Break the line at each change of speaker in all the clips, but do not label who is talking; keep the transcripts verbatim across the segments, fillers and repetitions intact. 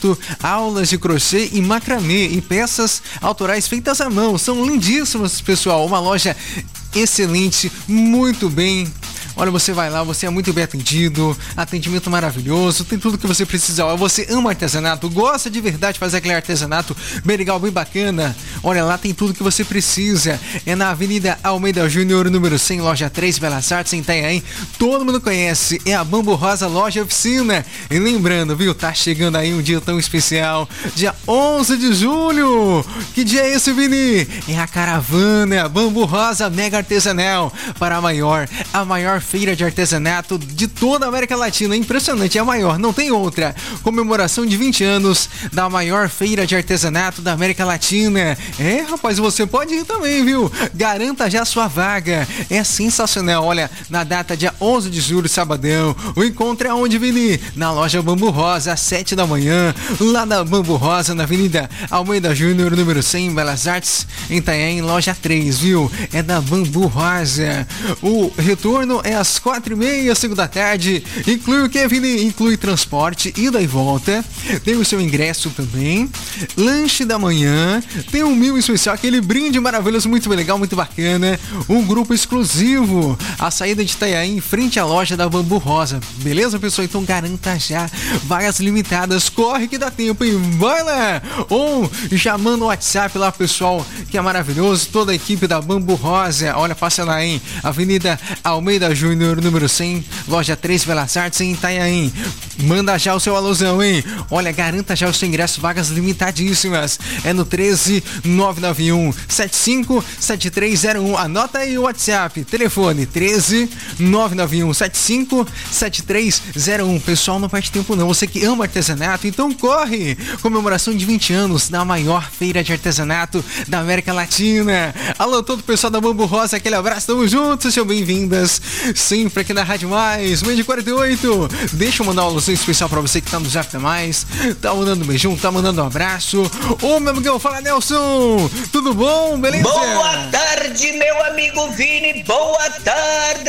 bordamento, aulas de crochê e macramê e peças autorais feitas à mão. São lindíssimas, pessoal. Uma loja excelente, muito bem. Olha, você vai lá, você é muito bem atendido, atendimento maravilhoso, tem tudo que você precisa. Olha, você ama artesanato, gosta de verdade de fazer aquele artesanato bem legal, bem bacana. Olha, lá tem tudo que você precisa. É na Avenida Almeida Júnior, número cem, loja três, Belas Artes, em Itanhaém. Todo mundo conhece, é a Bambu Rosa Loja Oficina. E lembrando, viu, tá chegando aí um dia tão especial, dia onze de julho. Que dia é esse, Vini? É a caravana Bambu Rosa Mega Artesanal para a maior, a maior feira de artesanato de toda a América Latina. Impressionante, é a maior, não tem outra. Comemoração de vinte anos da maior feira de artesanato da América Latina. É, rapaz, você pode ir também, viu? Garanta já sua vaga. É sensacional. Olha, na data dia onze de julho, sabadão, o encontro é onde, Vini? Na loja Bambu Rosa, às sete da manhã, lá na Bambu Rosa, na Avenida Almeida Júnior, número cem, Belas Artes, em Itanhaém, loja três, viu? É da Bambu Rosa. O retorno é às quatro e meia, cinco da tarde. Inclui o que, Vini? Inclui transporte, ida e volta. Tem o seu ingresso também. Lanche da manhã. Tem um mil especial, aquele brinde maravilhoso, muito legal, muito bacana. Um grupo exclusivo. A saída de Itanhaém, em frente à loja da Bambu Rosa. Beleza, pessoal? Então garanta já. Vagas limitadas. Corre que dá tempo, hein? Vai lá! Ou já manda o WhatsApp lá, pessoal, que é maravilhoso. Toda a equipe da Bambu Rosa. Olha, passa lá, hein? Avenida Almeida Júnior, número cem, loja três, Belas Artes, em Itanhaém. Manda já o seu alusão, hein? Olha, garanta já o seu ingresso, vagas limitadíssimas. É no treze, nove nove um, sete cinco sete três zero um. Anota aí o WhatsApp, telefone treze, nove nove um, sete cinco sete três zero um. Pessoal, não perde tempo não, você que ama artesanato, então corre! Comemoração de vinte anos da maior feira de artesanato da América Latina. Alô, todo o pessoal da Bambu Rosa, aquele abraço, tamo juntos, sejam bem-vindas sempre aqui na Rádio Mais, meio de quarenta e oito. Deixa eu mandar uma alusão especial pra você que tá no Zap da Mais, tá mandando um beijão, tá mandando um abraço. Ô, meu amigão, fala, Nelson, tudo bom, beleza?
Boa tarde, meu amigo Vini, boa tarde.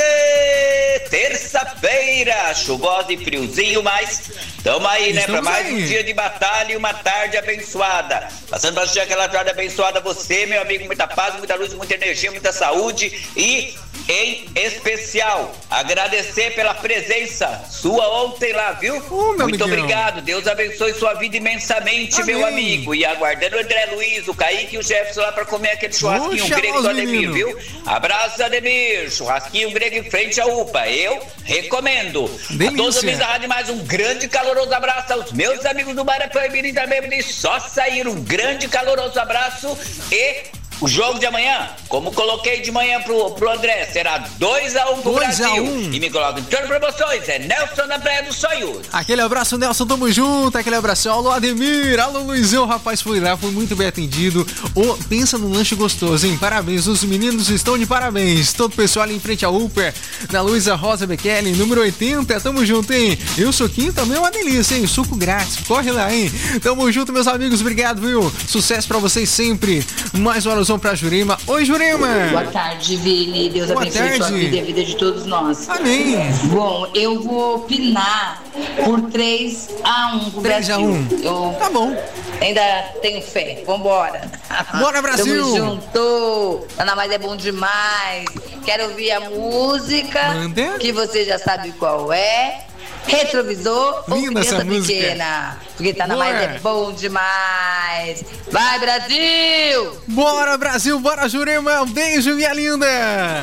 Terça-feira, chuvosa e friozinho, mas tamo aí, né,
Estamos
pra mais
aí.
um dia de batalha e uma tarde abençoada. Passando pra assistir aquela tarde abençoada, você, meu amigo, muita paz, muita luz, muita energia, muita saúde e, em especial, agradecer pela presença sua ontem lá, viu?
Ô, meu
Muito
amigão.
obrigado, Deus abençoe sua vida imensamente,
Amém.
meu amigo. E aguardando o André Luiz, o Kaique e o Jefferson lá pra comer aquele churrasquinho
Ô,
grego do
chama os
Ademir,
meninos.
viu? Abraço, Ademir, churrasquinho grego em frente à U P A, eu recomendo.
Delícia.
A todos os amigos da Rádio Mais, um grande caloroso abraço aos meus amigos do Barapã e também de só sair, um grande caloroso abraço e... O jogo de amanhã, como coloquei de manhã pro, pro André, será dois a um pro
dois a
Brasil.
um.
E me coloca em todas as promoções, é Nelson na Praia dos Sonhos.
Aquele abraço, Nelson, tamo junto, aquele abraço, alô Ademir, alô Luizão, rapaz, foi lá, foi muito bem atendido. Ô, pensa num lanche gostoso, hein? Parabéns, os meninos estão de parabéns. Todo o pessoal ali em frente ao Upper, na Luísa Rosa Bekele, número oitenta, tamo junto, hein? E o suquinho também é uma delícia, hein? Suco grátis, corre lá, hein? Tamo junto, meus amigos, obrigado, viu? Sucesso pra vocês sempre. Mais uma alusão pra Jurema. Oi, Jurema!
Boa tarde, Vini. Deus
Boa
abençoe
tarde.
sua vida e a vida de todos nós.
Amém!
Bom, eu vou opinar por três a um pro
três a
Brasil.
um.
Eu
Tá bom.
ainda tenho fé. Vambora.
Bora, Brasil.
Tamo junto. Ana Mais é bom demais. Quero ouvir a música
Manda.
que você já sabe qual é. Retrovisor ou
Linda essa
criança
música.
pequena. Porque tá na
Boa.
Mais é bom demais. Vai, Brasil!
Bora, Brasil, bora, Jurema, um beijo, minha linda!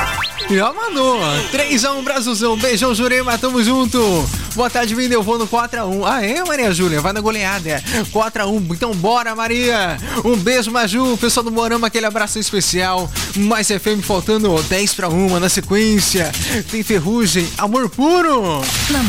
Já mandou, três a um, Brasilzão, beijão, Jurema, tamo junto! Boa tarde, Vini, eu vou no quatro a um. Ah, é, Maria Júlia? Vai na goleada. quatro a um, então bora, Maria! Um beijo, Maju, pessoal do Morama, aquele abraço especial. Mais F M faltando dez para uma na sequência. Tem Ferrugem, Amor Puro.
Na